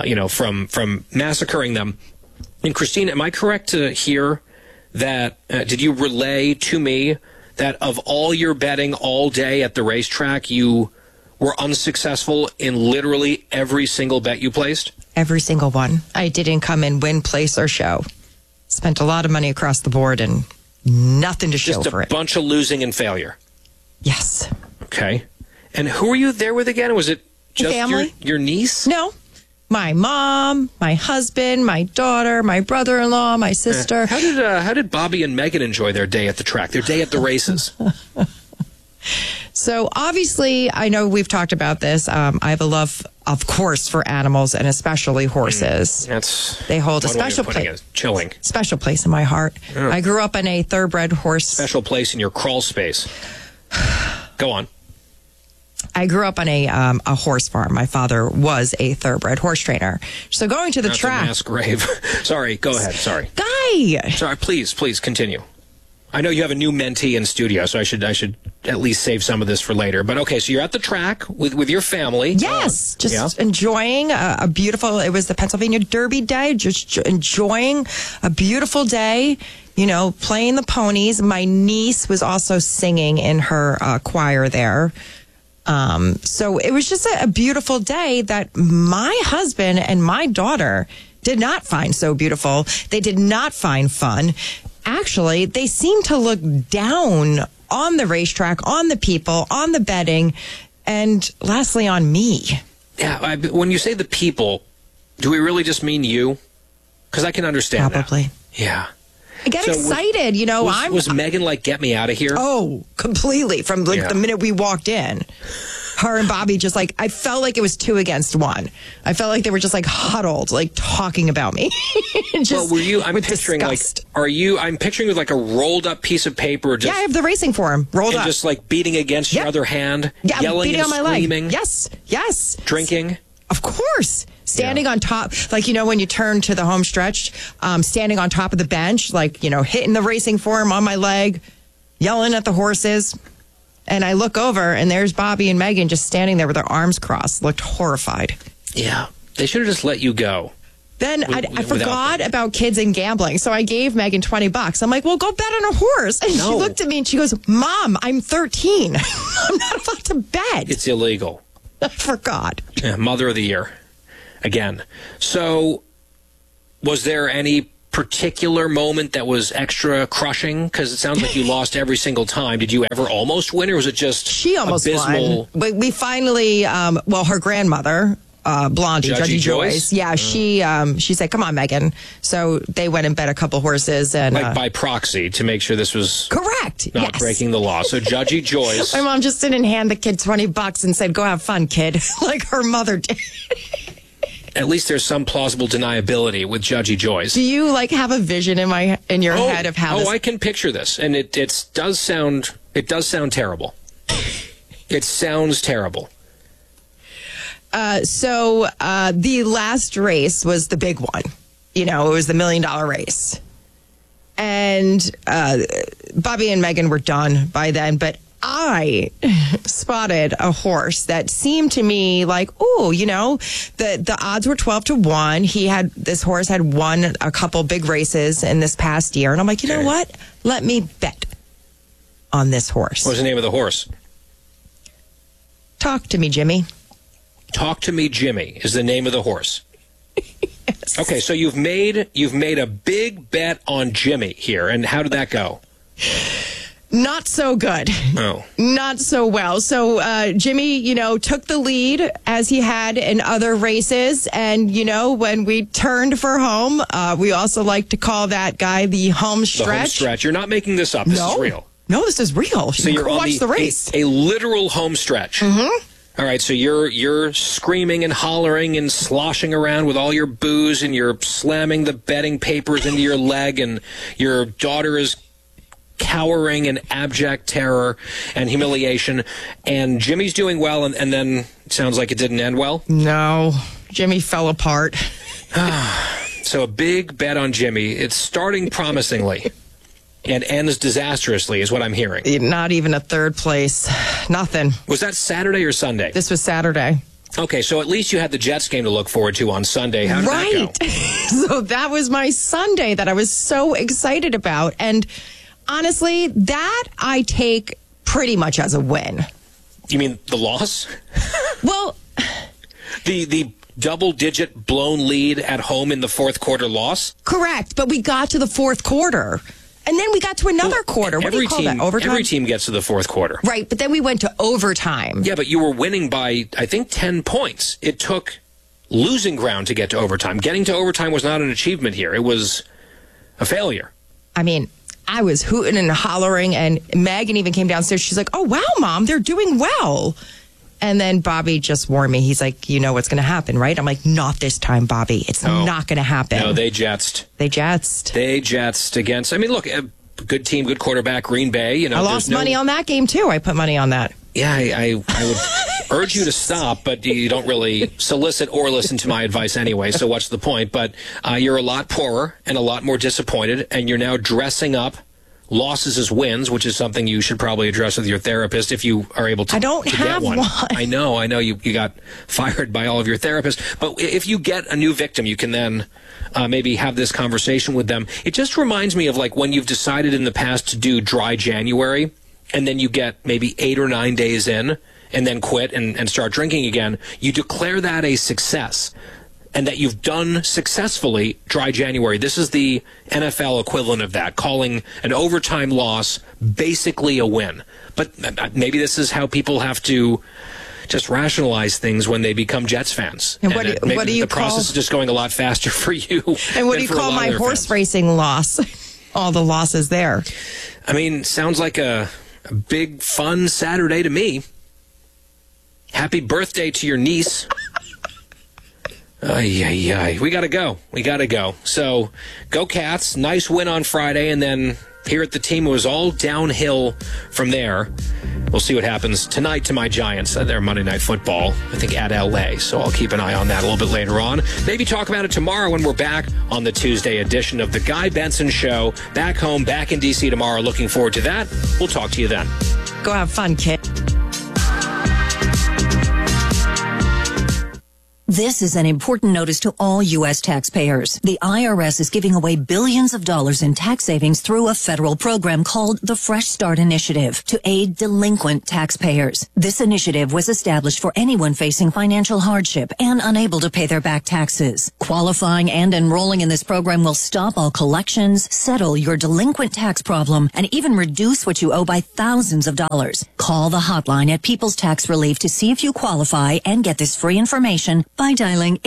from massacring them. And Christine, am I correct to hear that, did you relay to me that of all your betting all day at the racetrack, you were unsuccessful in literally every single bet you placed? Every single one. I didn't come in win, place, or show. Spent a lot of money across the board and nothing to show for it. Just a bunch of losing and failure. Yes. Okay. And who were you there with again? Was it just family? Your niece? No. My mom, my husband, my daughter, my brother-in-law, my sister. How did Bobby and Megan enjoy their day at the track, their day at the races? So obviously, I know we've talked about this. I have a love, of course, for animals and especially horses. They hold a special place. Chilling. Special place in my heart. Oh. I grew up in a thoroughbred horse. Special place in your crawl space. Go on. I grew up on a horse farm. My father was a thoroughbred horse trainer. So going to the track. A mass grave. Sorry, go ahead. Sorry. Guy! Sorry, please continue. I know you have a new mentee in studio, so I should at least save some of this for later. But okay, so you're at the track with your family. Yes, just enjoying a beautiful, it was the Pennsylvania Derby day, just enjoying a beautiful day, playing the ponies. My niece was also singing in her choir there. So it was just a beautiful day that my husband and my daughter did not find so beautiful. They did not find fun. Actually, they seemed to look down on the racetrack, on the people, on the betting, and lastly, on me. Yeah, when you say the people, do we really just mean you? Because I can understand Probably. that. Yeah. I get excited, Was Megan like, get me out of here? Oh, completely. From the minute we walked in. Her and Bobby just I felt like it was 2 against 1. I felt like they were just huddled, talking about me. Well, were you, I'm picturing disgust. I'm picturing with a rolled up piece of paper. I have the racing form rolled up. And just beating against your other hand, yelling beating and on my screaming. Leg. Yes. Drinking. Of course. Standing on top, when you turn to the home stretch, standing on top of the bench, hitting the racing form on my leg, yelling at the horses. And I look over, and there's Bobby and Megan just standing there with their arms crossed, looked horrified. Yeah. They should have just let you go. Then I forgot about kids and gambling. So I gave Megan $20. I'm like, well, go bet on a horse. And she looked at me and she goes, Mom, I'm 13. I'm not allowed to bet. It's illegal. I forgot. Yeah, Mother of the Year. Again. So was there any particular moment that was extra crushing? Because it sounds like you lost every single time. Did you ever almost win, or was it just she almost abysmal? won? But we finally, her grandmother, Blondie, Judgy Joyce. Yeah, she said, come on, Megan. So they went and bet a couple horses. And like by proxy to make sure this was correct. Not breaking the law. So Judgy Joyce. My mom just didn't hand the kid $20 and said, go have fun, kid, like her mother did. At least there's some plausible deniability with Judgy Joyce. Do you have a vision in your head of how this... I can picture this. And it does sound terrible. It sounds terrible. So the last race was the big one. It was the $1 million race. And Bobby and Megan were done by then, but I spotted a horse that seemed to me like, the odds were 12-1. This horse had won a couple big races in this past year. And I'm like, you know what? Let me bet on this horse. What was the name of the horse? Talk to Me, Jimmy. Talk to Me, Jimmy is the name of the horse. Yes. Okay, so you've made a big bet on Jimmy here, and how did that go? Not so good. Oh. Not so well. So Jimmy, took the lead as he had in other races. And, when we turned for home, we also like to call that guy the home stretch. The home stretch. You're not making this up. This is real. No, this is real. So you're on watch the race. A literal home stretch. Mm-hmm. All right, so you're screaming and hollering and sloshing around with all your booze, and you're slamming the betting papers into your leg, and your daughter is cowering in abject terror and humiliation, and Jimmy's doing well, and then it sounds like it didn't end well? No, Jimmy fell apart. So a big bet on Jimmy. It's starting promisingly. And ends disastrously, is what I'm hearing. Not even a third place. Nothing. Was that Saturday or Sunday? This was Saturday. Okay, so at least you had the Jets game to look forward to on Sunday. How did that go? So that was my Sunday that I was so excited about. And honestly, that I take pretty much as a win. You mean the loss? Well... The double-digit blown lead at home in the fourth quarter loss? Correct, but we got to the fourth quarter. And then we got to another quarter. What do you call that? Overtime? Every team gets to the fourth quarter. Right, but then we went to overtime. Yeah, but you were winning by, I think, 10 points. It took losing ground to get to overtime. Getting to overtime was not an achievement here. It was a failure. I mean, I was hooting and hollering, and Megan even came downstairs. She's like, oh, wow, Mom, they're doing well. And then Bobby just warned me. He's like, you know what's going to happen, right? I'm like, not this time, Bobby. It's not going to happen. No, they jetsed. They jetsed against, I mean, look, a good team, good quarterback, Green Bay. I lost money on that game, too. I put money on that. Yeah, I would urge you to stop, but you don't really solicit or listen to my advice anyway, so what's the point? But you're a lot poorer and a lot more disappointed, and you're now dressing up losses as wins, which is something you should probably address with your therapist if you are able to. I don't have get one. I know. You got fired by all of your therapists. But if you get a new victim, you can then maybe have this conversation with them. It just reminds me of like when you've decided in the past to do dry January, and then you get maybe 8 or 9 days in and then quit and start drinking again. You declare that a success, and that you've done successfully dry January. This is the NFL equivalent of that, calling an overtime loss basically a win. But maybe this is how people have to just rationalize things when they become Jets fans. And what do you the process is just going a lot faster for you. And what do you call my horse racing loss? All the losses there. I mean, sounds like a big, fun Saturday to me. Happy birthday to your niece. We got to go. So, go Cats. Nice win on Friday. And then here at the team, it was all downhill from there. We'll see what happens tonight to my Giants. Their Monday Night Football, I think, at L.A. So I'll keep an eye on that a little bit later on. Maybe talk about it tomorrow when we're back on the Tuesday edition of The Guy Benson Show. Back home, back in D.C. tomorrow. Looking forward to that. We'll talk to you then. Go have fun, kid. This is an important notice to all U.S. taxpayers. The IRS is giving away billions of dollars in tax savings through a federal program called the Fresh Start Initiative to aid delinquent taxpayers. This initiative was established for anyone facing financial hardship and unable to pay their back taxes. Qualifying and enrolling in this program will stop all collections, settle your delinquent tax problem, and even reduce what you owe by thousands of dollars. Call the hotline at People's Tax Relief to see if you qualify and get this free information by dialing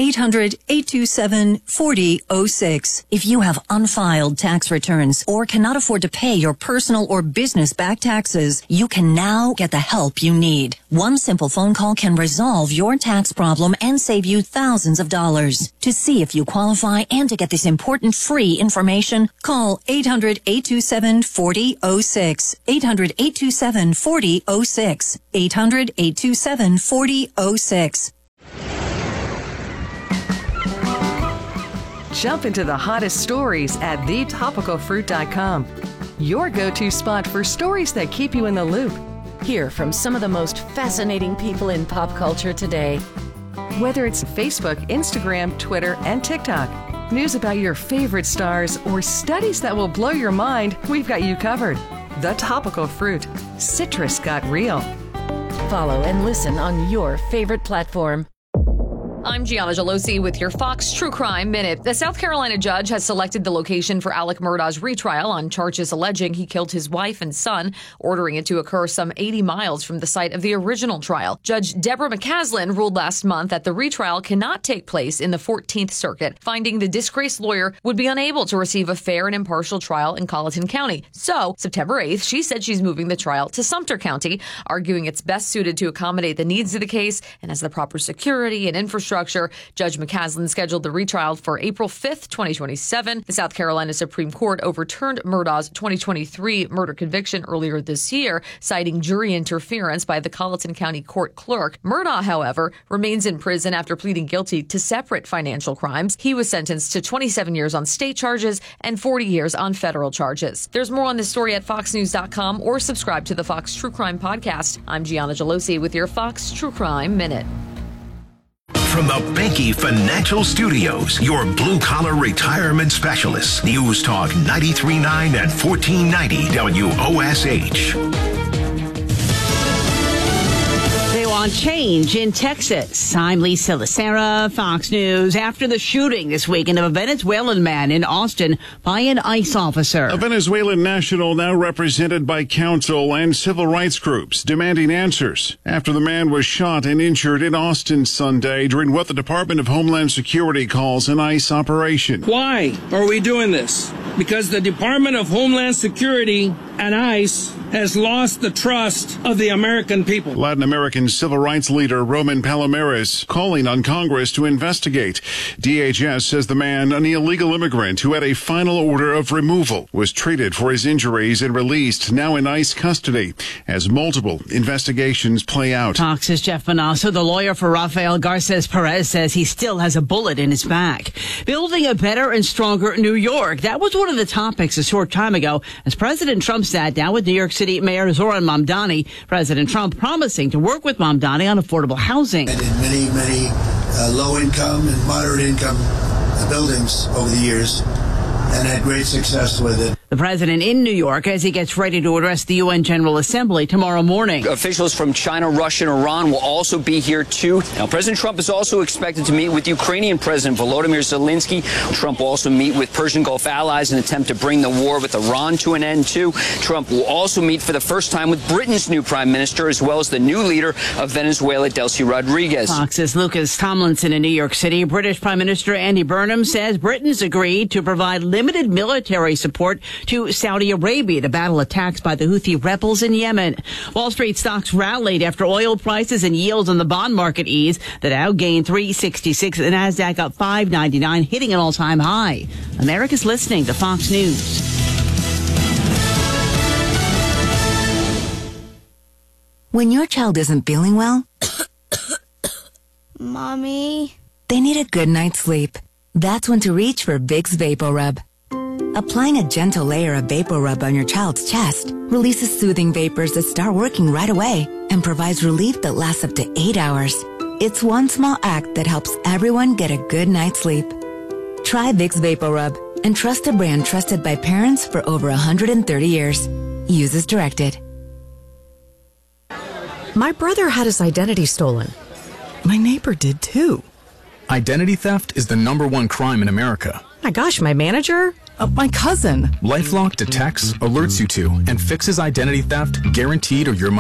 800-827-4006. If you have unfiled tax returns or cannot afford to pay your personal or business back taxes, you can now get the help you need. One simple phone call can resolve your tax problem and save you thousands of dollars. To see if you qualify and to get this important free information, call 800-827-4006. 800-827-4006. 800-827-4006. Jump into the hottest stories at thetopicalfruit.com. Your go-to spot for stories that keep you in the loop. Hear from some of the most fascinating people in pop culture today. Whether it's Facebook, Instagram, Twitter, and TikTok, news about your favorite stars, or studies that will blow your mind, we've got you covered. The Topical Fruit. Citrus got real. Follow and listen on your favorite platform. I'm Gianna Gelosi with your Fox True Crime Minute. The South Carolina judge has selected the location for Alec Murdaugh's retrial on charges alleging he killed his wife and son, ordering it to occur some 80 miles from the site of the original trial. Judge Deborah McCaslin ruled last month that the retrial cannot take place in the 14th Circuit, finding the disgraced lawyer would be unable to receive a fair and impartial trial in Colleton County. So, September 8th, she said she's moving the trial to Sumter County, arguing it's best suited to accommodate the needs of the case and has the proper security and infrastructure. Judge McCaslin scheduled the retrial for April 5th, 2027. The South Carolina Supreme Court overturned Murdaugh's 2023 murder conviction earlier this year, citing jury interference by the Colleton County court clerk. Murdaugh, however, remains in prison after pleading guilty to separate financial crimes. He was sentenced to 27 years on state charges and 40 years on federal charges. There's more on this story at foxnews.com or subscribe to the Fox True Crime Podcast. I'm Gianna Gelosi with your Fox True Crime Minute. From the Banky Financial Studios, your blue-collar retirement specialists. News Talk 93.9 and 1490 WOSH. They want change in Texas. I'm Lisa Lacera, Fox News. After the shooting this weekend of a Venezuelan man in Austin by an ICE officer. A Venezuelan national now represented by counsel and civil rights groups demanding answers after the man was shot and injured in Austin Sunday during what the Department of Homeland Security calls an ICE operation. Why are we doing this? Because the Department of Homeland Security and ICE has lost the trust of the American people. Latin American civil rights leader Roman Palomares calling on Congress to investigate. DHS says the man, an illegal immigrant who had a final order of removal, was treated for his injuries and released, now in ICE custody, as multiple investigations play out. Fox's Jeff Manasso, the lawyer for Rafael Garces Perez, says he still has a bullet in his back. Building a better and stronger New York. That was one of the topics a short time ago as President Trump sat down with New York City Mayor Zoran Mamdani. President Trump promising to work with Mamdani on affordable housing. And in many low-income and moderate-income buildings over the years, and had great success with it. The president in New York as he gets ready to address the UN General Assembly tomorrow morning. Officials from China, Russia, and Iran will also be here, too. Now, President Trump is also expected to meet with Ukrainian President Volodymyr Zelensky. Trump will also meet with Persian Gulf allies in an attempt to bring the war with Iran to an end, too. Trump will also meet for the first time with Britain's new prime minister, as well as the new leader of Venezuela, Delcy Rodriguez. Fox's Lucas Tomlinson in New York City. British Prime Minister Andy Burnham says Britain's agreed to provide limited military support to Saudi Arabia to battle attacks by the Houthi rebels in Yemen. Wall Street stocks rallied after oil prices and yields on the bond market ease. The Dow gained 366, the Nasdaq up 599, hitting an all-time high. America's listening to Fox News. When your child isn't feeling well, Mommy, they need a good night's sleep. That's when to reach for Vicks VapoRub. Applying a gentle layer of VapoRub on your child's chest releases soothing vapors that start working right away and provides relief that lasts up to 8 hours. It's one small act that helps everyone get a good night's sleep. Try Vicks VapoRub and trust a brand trusted by parents for over 130 years. Use as directed. My brother had his identity stolen. My neighbor did too. Identity theft is the #1 crime in America. My gosh, my manager? My cousin. LifeLock detects, alerts you to, and fixes identity theft guaranteed or your money